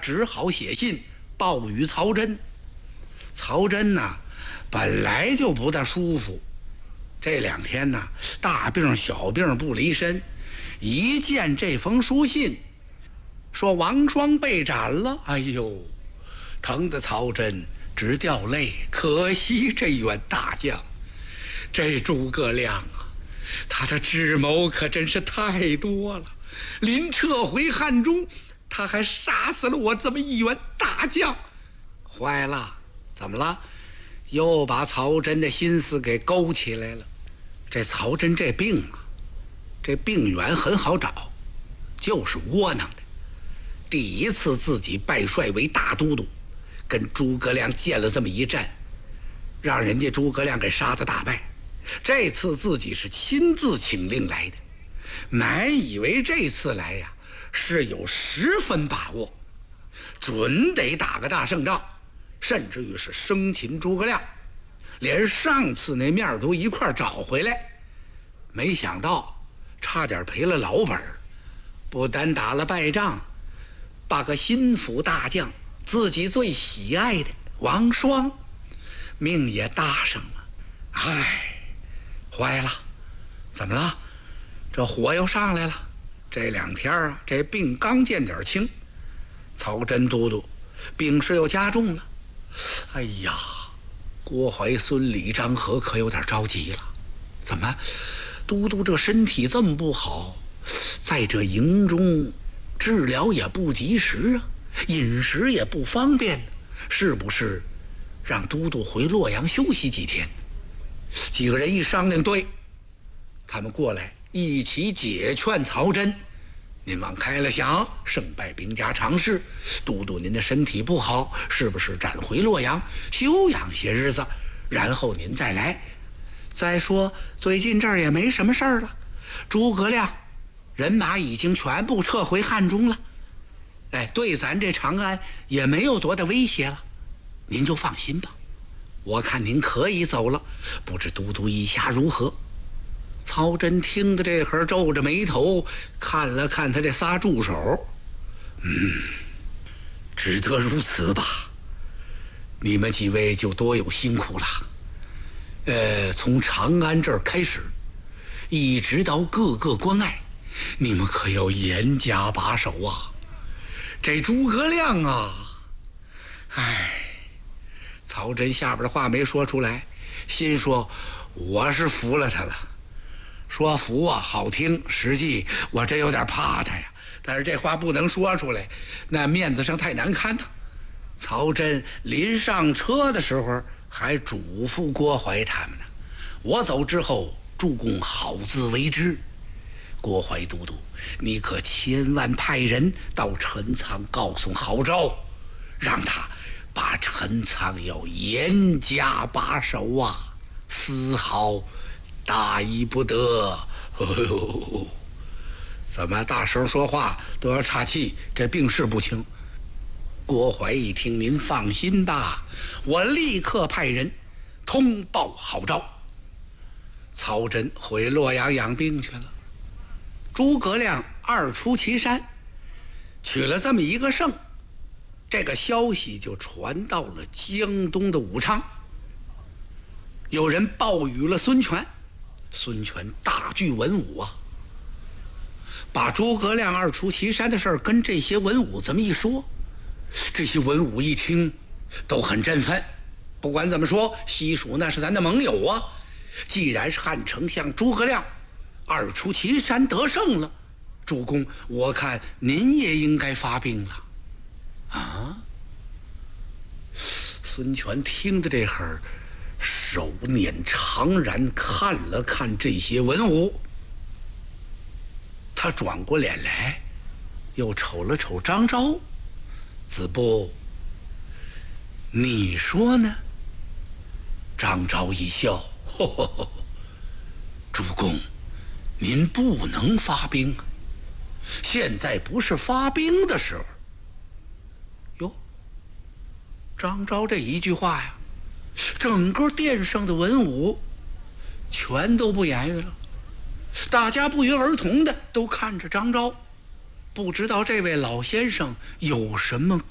只好写信报与曹真。曹真呢，本来就不大舒服，这2天呢，大病小病不离身。一见这封书信，说王双被斩了，哎呦，疼得曹真直掉泪。可惜这员大将，这诸葛亮啊，他的智谋可真是太多了。临撤回汉中，他还杀死了我这么一员大将。坏了，怎么了？又把曹真的心思给勾起来了。这曹真这病啊，这病源很好找，就是窝囊的。第一次自己拜帅为大都督，跟诸葛亮见了这么一战，让人家诸葛亮给杀得大败。这次自己是亲自请令来的，满以为这次来呀，是有10分把握，准得打个大胜仗，甚至于是生擒诸葛亮，连上次那面都一块找回来。没想到差点赔了老本，不但打了败仗，把个心腹大将，自己最喜爱的王双命也搭上了。哎，坏了，怎么了？这火又上来了。这2天啊，这病刚见点轻，曹真都督病势又加重了。哎呀，郭淮、孙李、张合可有点着急了。怎么，都督这身体这么不好，在这营中治疗也不及时啊，饮食也不方便，是不是让都督回洛阳休息几天？几个人一商量，对，他们过来一起解劝曹真。您往开了想，胜败兵家常事，都督您的身体不好，是不是赶回洛阳休养些日子，然后您再来？再说最近这儿也没什么事儿了，诸葛亮人马已经全部撤回汉中了，哎，对咱这长安也没有多大威胁了，您就放心吧。我看您可以走了，不知都督意下如何？曹真听的这会儿皱着眉头，看了看他这仨助手，只得如此吧。你们几位就多有辛苦了。从长安这儿开始，一直到各个关隘，你们可要严加把守啊。这诸葛亮啊，哎，曹真下边的话没说出来，心说我是服了他了。说服啊好听，实际我真有点怕他呀。但是这话不能说出来，那面子上太难堪了。曹真临上车的时候还嘱咐郭淮他们呢，我走之后，诸公好自为之。郭淮都督，你可千万派人到陈仓告诉郝昭，让他把陈仓要严加把守啊，丝毫大意不得。怎么大声说话都要岔气？这病势不轻。郭淮一听，您放心吧，我立刻派人通报郝昭。曹真回洛阳养病去了。诸葛亮二出祁山，取了这么一个胜，这个消息就传到了江东的武昌。有人报与了孙权，孙权大聚文武啊，把诸葛亮二出祁山的事儿跟这些文武这么一说，这些文武一听都很振奋。不管怎么说，西蜀那是咱的盟友啊，既然是汉丞相诸葛亮二出祁山得胜了，主公，我看您也应该发兵了啊。孙权听的这会儿，手捻长髯，看了看这些文武，他转过脸来，又瞅了瞅张昭。子布，你说呢？张昭一笑，主公，您不能发兵啊，现在不是发兵的时候。哟，张昭这一句话呀，整个殿上的文武全都不言语了，大家不约而同的都看着张昭，不知道这位老先生有什么